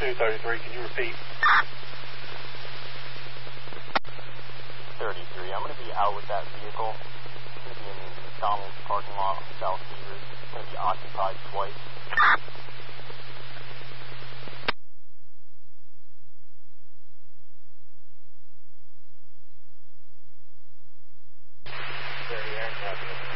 233, can you repeat? 33, I'm going to be out with that vehicle. It's going to be in the McDonald's parking lot on South Cedar. It's going to be occupied twice. Aaron, copy.